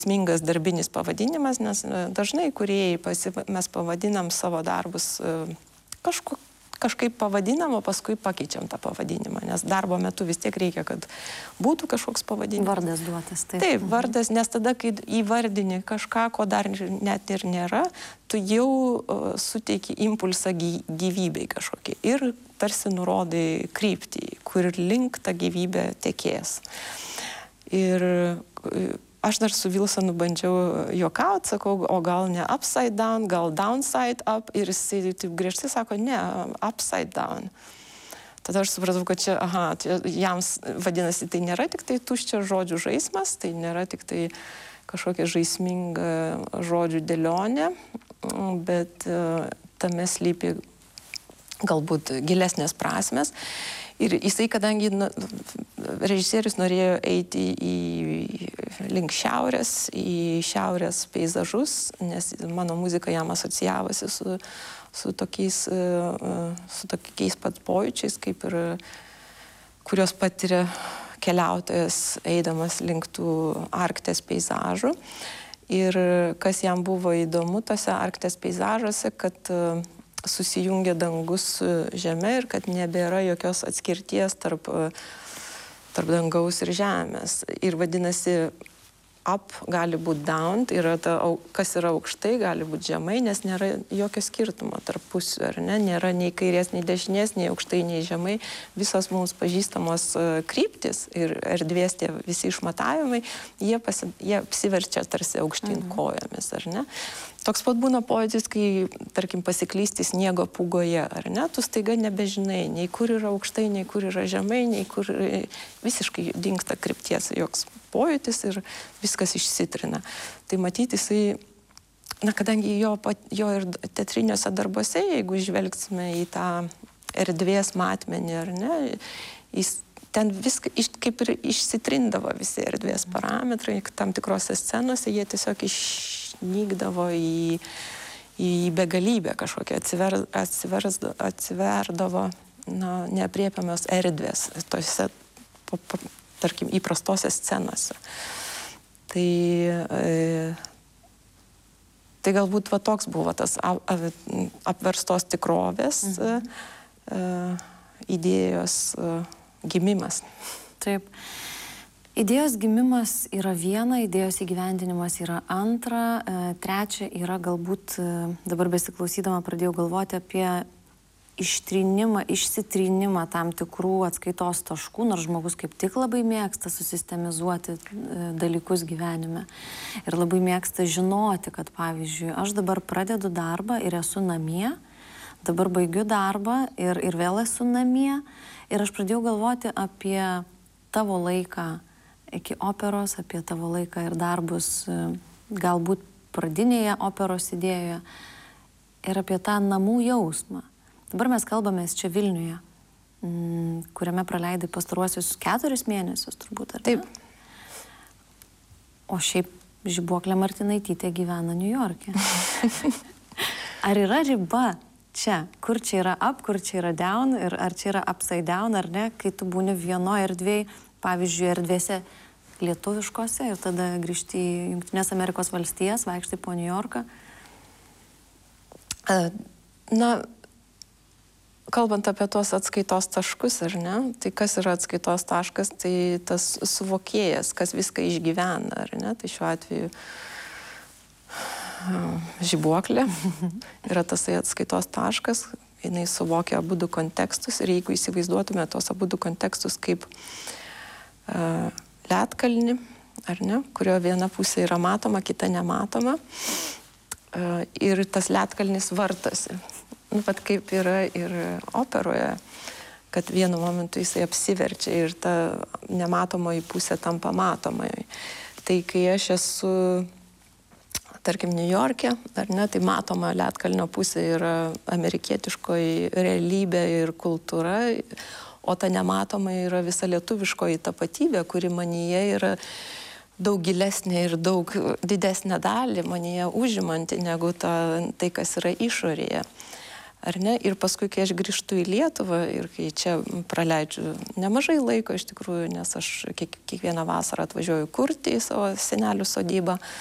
žaismingas darbinis pavadinimas, nes dažnai kūrėjai mes pavadinam savo darbus kažkaip pavadinam, o paskui pakeičiam tą pavadinimą, nes darbo metu vis tiek reikia, kad būtų kažkoks pavadinimas. Vardas duotas, taip. Taip, vardas, nes tada, kai įvardini kažką, ko dar net ir nėra, tu jau suteiki impulsą gyvybei kažkokį ir tarsi nurodai kryptį, kur link ta gyvybė tekės. Ir aš dar su Wilsonu bandžiau juokauti, sakau, o gal ne upside down, gal downside up, ir jis taip griežtai sako, ne, upside down. Tada aš supratau, kad čia, jam vadinasi, tai nėra tik tai tuščia žodžių žaismas, tai nėra tik tai kažkokia žaisminga žodžių dėlionė, bet tame slypi galbūt gilesnės prasmės. Ir jisai, kadangi režisierius norėjo eiti link šiaurės, į šiaurės peizažus, nes mano muzika jam asocijavosi su tokiais pat pojūčiais, kaip ir kurios patiria keliautojas eidamas link tų Arktės peizažų. Ir kas jam buvo įdomu tose Arktės peizažuose, kad susijungia dangus su žeme ir kad nebėra jokios atskirties tarp dangaus ir žemės. Ir vadinasi, up gali būti down, tai yra kas yra aukštai, gali būti žemai, nes nėra jokio skirtumo tarp pusių, ar ne? Nėra nei kairės, nei dešinės, nei aukštai, nei žemai. Visos mums pažįstamos kryptis ir erdvės tie visi išmatavimai, jie apsiverčia tarsi aukštyn kojomis, ar ne? Toks pat būna pojūtis, kai, tarkim, pasiklysti sniego pūgoje, ar ne? Tu staiga nebežinai, nei kur yra aukštai, nei kur yra žemai, nei kur visiškai dingsta krypties joks pojūtis ir viskas išsitrina. Tai matyti jisai, kadangi jo ir teatriniuose darbuose, jeigu žvelgsime į tą erdvės matmenį, ar ne, jis ten viską kaip ir išsitrindavo visi erdvės parametrai, tam tikrose scenose jie tiesiog išnykdavo į begalybę kažkokią, atsiverdavo neapriepiamos erdvės tose, tarkim, įprastose scenose. Tai galbūt toks buvo tas apverstos tikrovės idėjos gimimas. Taip. Idėjos gimimas yra viena, idėjos įgyvendinimas yra antra, trečia yra galbūt, dabar besiklausydama pradėjau galvoti apie išsitrynimą tam tikrų atskaitos taškų, nors žmogus kaip tik labai mėgsta susistemizuoti dalykus gyvenime. Ir labai mėgsta žinoti, kad pavyzdžiui, aš dabar pradedu darbą ir esu namie, dabar baigiu darbą ir vėl esu namie. Ir aš pradėjau galvoti apie tavo laiką iki operos, apie tavo laiką ir darbus galbūt pradinėje operos idėjoje ir apie tą namų jausmą. Dabar mes kalbamės čia Vilniuje, kuriame praleidai pastaruosius 4 mėnesius, turbūt, ar ne? Taip. O šiaip Žibuoklė Martinaitytė gyvena Niujorke. Ar yra riba čia, kur čia yra up, kur čia yra down, ir ar čia yra upside down, ar ne, kai tu būni vienoje erdvėje, pavyzdžiui, erdvėse lietuviškose ir tada grįžti į Jungtinės Amerikos valstijas, vaikštai po Niujorką? Kalbant apie tuos atskaitos taškus, ar ne, tai kas yra atskaitos taškas, tai tas suvokėjas, kas viską išgyvena, ar ne, tai šiuo atveju Žibuoklė yra tasai atskaitos taškas, jinai suvokia abudu kontekstus ir jeigu įsivaizduotume tos abudu kontekstus kaip ledkalnį, ar ne, kurio viena pusė yra matoma, kita nematoma, ir tas ledkalnis vartasi. Vat kaip yra ir operoje, kad vienu momentu jisai apsiverčia ir ta nematomoji pusė tampa matomai. Tai kai aš esu, tarkim, Niujorke, ar ne, tai matoma ledkalnio pusė yra amerikietiškoji realybė ir kultūra, o ta nematoma yra visa lietuviškoji tapatybė, kuri manyje yra daug gilesnė ir daug didesnę dalį manyje užimanti negu tai, kas yra išorėje. ar ne? Ir paskui, kai aš grįžtu į Lietuvą ir kai čia praleidžiu nemažai laiko iš tikrųjų, nes aš kiekvieną vasarą atvažiuoju kurti į savo senelių sodybą,